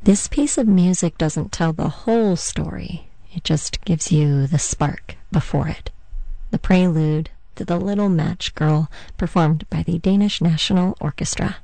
This piece of music doesn't tell the whole story, it just gives you the spark before it. The prelude to The Little Match Girl, performed by the Danish National Orchestra.